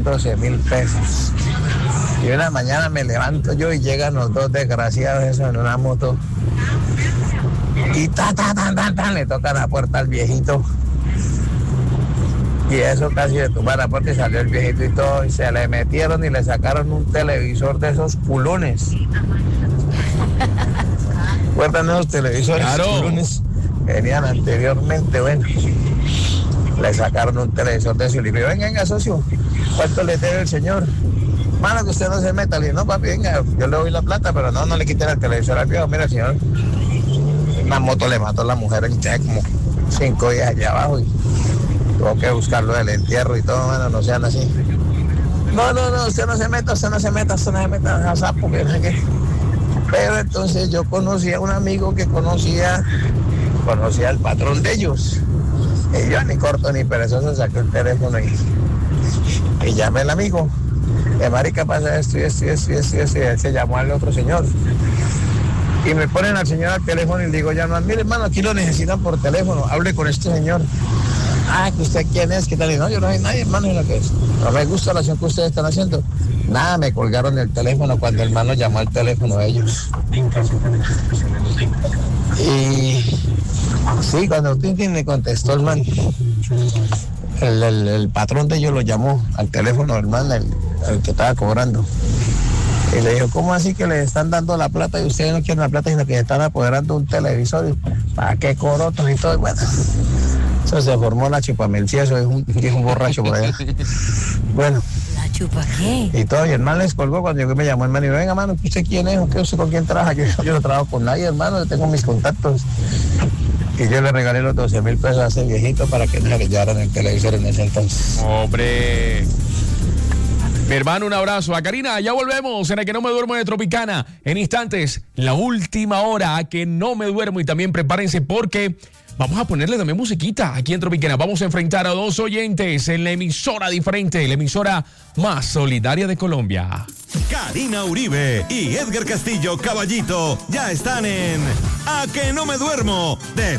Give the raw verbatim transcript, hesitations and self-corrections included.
doce mil pesos. Y una mañana me levanto yo y llegan los dos desgraciados esos en una moto. Y ta, ta, ta, ta, ta, le tocan la puerta al viejito. Y eso casi le tumba la puerta y salió el viejito y todo. Y se le metieron y le sacaron un televisor de esos culones. ¿Recuerdan esos televisores claro. culones? Venían anteriormente, bueno. Le sacaron un televisor de eso y le dijo, venga, venga, socio, ¿cuánto le debe el señor? Mano, que usted no se meta. Le dije, no, papi, venga, yo le doy la plata, pero no, no le quiten el televisor al viejo. Mira, señor, una moto le mató a la mujer en como cinco días allá abajo y tuvo que buscarlo del entierro y todo, mano, no sean así. No, no, no, usted no se meta, usted no se meta, usted no se meta a sapo, que no sé qué. Pero entonces yo conocí a un amigo que conocía, conocía al patrón de ellos. Y yo ni corto ni perezoso saqué el teléfono y, y llamé al amigo. De marica pasa esto y esto y esto y esto y esto, y él se llamó al otro señor. Y me ponen al señor al teléfono y le digo, ya no, mire hermano, aquí lo necesitan por teléfono, hable con este señor. Ah, que usted quién es, qué tal, y no, yo no soy nadie, hermano, lo que es. No me gusta la acción que ustedes están haciendo. Nada, me colgaron el teléfono cuando el hermano llamó al teléfono de ellos. Y sí, cuando Tintin me contestó el man, el, el, el patrón de ellos lo llamó al teléfono del man, el, el que estaba cobrando. Y le dijo, ¿cómo así que le están dando la plata y ustedes no quieren la plata, sino que se están apoderando un televisor? ¿Para qué corotos y todo? Y bueno, eso se formó la chupamelcía, eso es un, es un borracho por allá. Bueno. ¿La chupa qué? Y todo, y el man les colgó cuando yo me llamó el man y me dijo, venga, mano, ¿usted quién es? ¿Usted, usted con quién trabaja? Yo, yo no trabajo con nadie, hermano, yo tengo mis contactos. Y yo le regalé los doce mil pesos a ese viejito para que no le llevaran el televisor en ese entonces. Hombre. Mi hermano, un abrazo. A Karina, ya volvemos en el que no me duermo de Tropicana. En instantes, la última hora, a que no me duermo. Y también prepárense porque vamos a ponerle también musiquita aquí en Tropicana. Vamos a enfrentar a dos oyentes en la emisora diferente, la emisora más solidaria de Colombia. Karina Uribe y Edgar Castillo Caballito ya están en A que no me duermo de